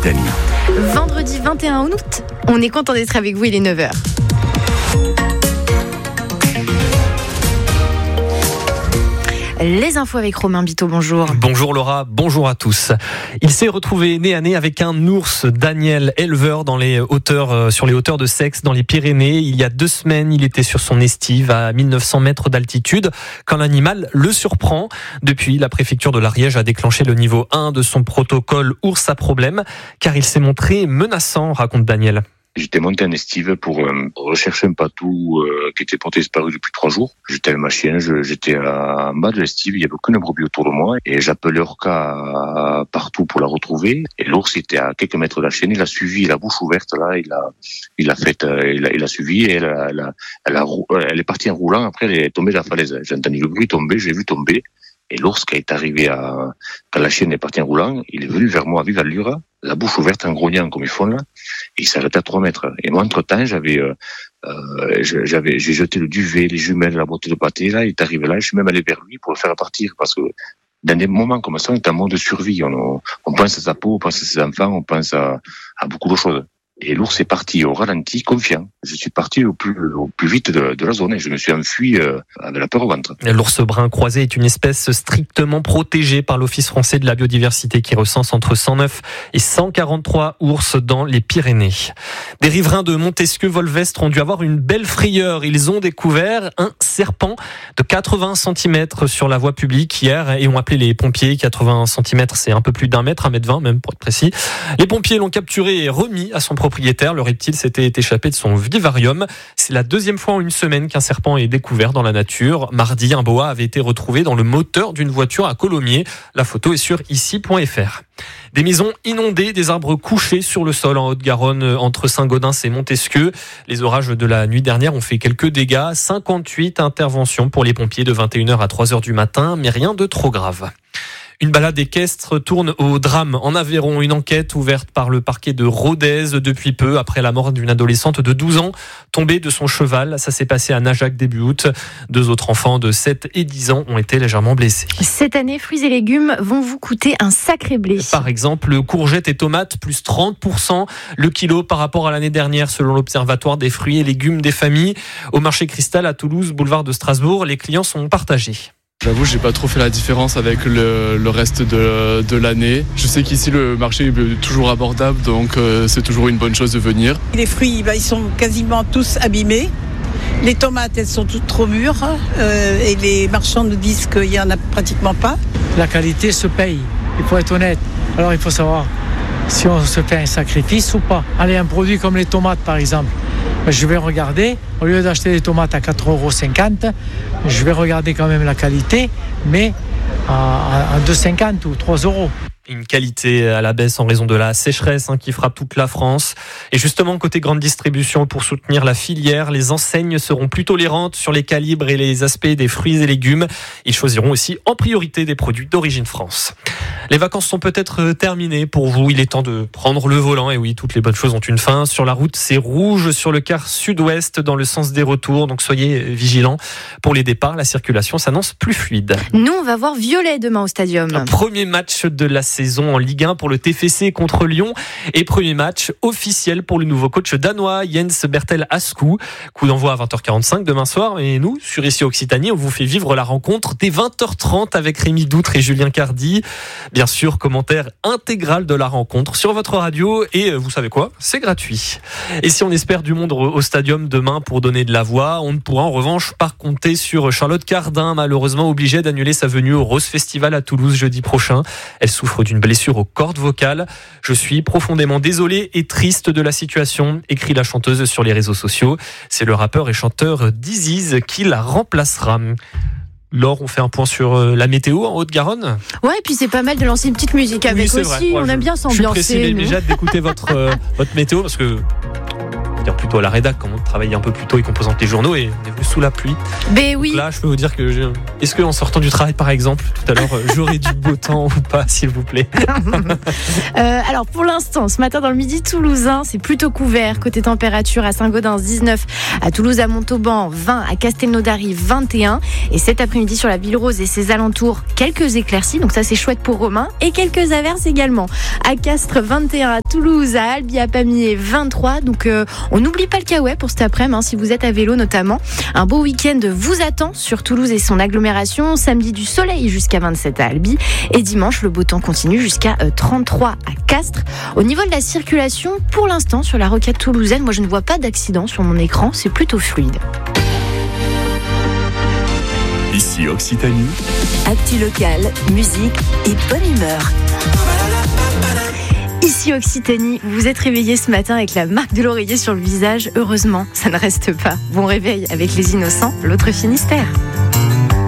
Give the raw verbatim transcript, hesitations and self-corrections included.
Occitanie. Vendredi vingt et un août, on est content d'être avec vous, il est neuf heures. Les infos avec Romain Biteau, bonjour. Bonjour Laura, bonjour à tous. Il s'est retrouvé nez à nez avec un ours, Daniel, éleveur dans les hauteurs, euh, sur les hauteurs de Seix, dans les Pyrénées. Il y a deux semaines, il était sur son estive à mille neuf cents mètres d'altitude quand l'animal le surprend. Depuis, la préfecture de l'Ariège a déclenché le niveau un de son protocole ours à problème, car il s'est montré menaçant, raconte Daniel. J'étais monté en estive pour euh, rechercher un patou euh, qui était porté disparu depuis trois jours. J'étais avec ma chienne, je, j'étais en bas de l'estive, il n'y avait aucune brebis autour de moi. Et j'appelais Orca partout pour la retrouver. Et l'ours était à quelques mètres de la chienne, il a suivi, la bouche ouverte là, il a, il a fait, euh, il, a, il a suivi et elle, a, elle, a, elle, a, elle est partie en roulant. Après, elle est tombée de la falaise. J'ai entendu le bruit tomber, j'ai vu tomber. Et l'ours, qui est arrivé à, quand la chienne est partie en roulant, il est venu vers moi à vive allure, la bouche ouverte en grognant comme ils font là, et il s'arrêtait à trois mètres. Et moi, entre-temps, j'avais, euh, euh, j'avais, j'ai jeté le duvet, les jumelles, la boîte de pâté, là, il est arrivé là, je suis même allé vers lui pour le faire partir, parce que dans des moments comme ça, on est en mode de survie, on, on pense à sa peau, on pense à ses enfants, on pense à, à beaucoup de choses. Et l'ours est parti au ralenti, confiant. Je suis parti au plus, au plus vite de, de la zone et je me suis enfui euh, avec la peur au ventre. L'ours brun croisé est une espèce strictement protégée par l'Office français de la biodiversité qui recense entre cent neuf et cent quarante-trois ours dans les Pyrénées. Des riverains de Montesquieu-Volvestre ont dû avoir une belle frayeur. Ils ont découvert un serpent de quatre-vingts centimètres sur la voie publique hier et ont appelé les pompiers. quatre-vingts centimètres, c'est un peu plus d'un mètre, un mètre vingt même pour être précis. Les pompiers l'ont capturé et remis à son propriétaire. Le reptile s'était échappé de son vivarium. C'est la deuxième fois en une semaine qu'un serpent est découvert dans la nature. Mardi, un boa avait été retrouvé dans le moteur d'une voiture à Colomiers. La photo est sur ici point f r. Des maisons inondées, des arbres couchés sur le sol en Haute-Garonne entre Saint-Gaudens et Montesquieu. Les orages de la nuit dernière ont fait quelques dégâts. cinquante-huit interventions pour les pompiers de vingt et une heures à trois heures du matin, mais rien de trop grave. Une balade équestre tourne au drame en Aveyron. Une enquête ouverte par le parquet de Rodez depuis peu après la mort d'une adolescente de douze ans tombée de son cheval. Ça s'est passé à Najac début août. Deux autres enfants de sept et dix ans ont été légèrement blessés. Cette année, fruits et légumes vont vous coûter un sacré blé. Par exemple, courgettes et tomates plus trente pour cent le kilo par rapport à l'année dernière selon l'Observatoire des fruits et légumes des familles. Au marché Cristal à Toulouse, boulevard de Strasbourg, les clients sont partagés. J'avoue, j'ai pas trop fait la différence avec le, le reste de, de l'année. Je sais qu'ici le marché est toujours abordable, donc euh, c'est toujours une bonne chose de venir. Les fruits, bah, ils sont quasiment tous abîmés. Les tomates, elles sont toutes trop mûres euh, et les marchands nous disent qu'il y en a pratiquement pas. La qualité se paye, il faut être honnête. Alors il faut savoir si on se fait un sacrifice ou pas. Allez, un produit comme les tomates par exemple. Je vais regarder, au lieu d'acheter des tomates à quatre euros cinquante, je vais regarder quand même la qualité, mais à, à deux euros cinquante ou trois euros. Une qualité à la baisse en raison de la sécheresse hein, qui frappe toute la France. Et justement, côté grande distribution, pour soutenir la filière, les enseignes seront plus tolérantes sur les calibres et les aspects des fruits et légumes. Ils choisiront aussi en priorité des produits d'origine France. Les vacances sont peut-être terminées pour vous. Il est temps de prendre le volant. Et oui, toutes les bonnes choses ont une fin. Sur la route, c'est rouge sur le quart sud-ouest dans le sens des retours. Donc soyez vigilants. Pour les départs, la circulation s'annonce plus fluide. Nous, on va voir violet demain au Stadium. Un premier match de la saison en Ligue un pour le T F C contre Lyon et premier match officiel pour le nouveau coach danois Jens Bertel Askou. Coup d'envoi à vingt heures quarante-cinq demain soir et nous, sur Ici Occitanie, on vous fait vivre la rencontre dès vingt heures trente avec Rémi Doutre et Julien Cardi. Bien sûr, commentaire intégral de la rencontre sur votre radio et vous savez quoi, c'est gratuit. Et si on espère du monde au Stadium demain pour donner de la voix, on ne pourra en revanche pas compter sur Charlotte Cardin, malheureusement obligée d'annuler sa venue au Rose Festival à Toulouse jeudi prochain. Elle souffre d'une blessure aux cordes vocales. Je suis profondément désolé et triste de la situation, écrit la chanteuse sur les réseaux sociaux. C'est le rappeur et chanteur Diziz qui la remplacera. Laure, on fait un point sur la météo en Haute-Garonne. Ouais, et puis c'est pas mal de lancer une petite musique avec oui, aussi. Ouais, on je, aime bien s'ambiancer. Je suis pressé, mais j'ai hâte d'écouter votre, euh, votre météo parce que faut dire plutôt à la rédac, quand on travaille un peu plus tôt et qu'on présente les journaux, et on est venu sous la pluie. Ben oui. Donc là, je peux vous dire que, je... est-ce qu'en sortant du travail, par exemple, tout à l'heure, j'aurai du beau temps ou pas, s'il vous plaît? euh, alors pour l'instant, ce matin dans le midi toulousain, c'est plutôt couvert. Côté température, à Saint-Gaudens dix-neuf, à Toulouse, à Montauban vingt, à Castelnaudary vingt et un. Et cet après-midi sur la Ville Rose et ses alentours, quelques éclaircies, donc ça c'est chouette pour Romain, et quelques averses également. À Castres vingt et un, à Toulouse, à Albi, à Pamiers vingt-trois. Donc euh, on n'oublie pas le Caouet pour cet après-midi, hein, si vous êtes à vélo notamment. Un beau week-end vous attend sur Toulouse et son agglomération. Samedi du soleil jusqu'à vingt-sept à Albi, et dimanche le beau temps continue jusqu'à euh, trente-trois à Castres. Au niveau de la circulation, pour l'instant sur la rocade toulousaine, moi je ne vois pas d'accident sur mon écran, c'est plutôt fluide. Ici Occitanie. Actu locale, musique et bonne humeur. Ici Occitanie, vous vous êtes réveillés ce matin avec la marque de l'oreiller sur le visage. Heureusement, ça ne reste pas. Bon réveil avec les innocents, l'autre Finistère.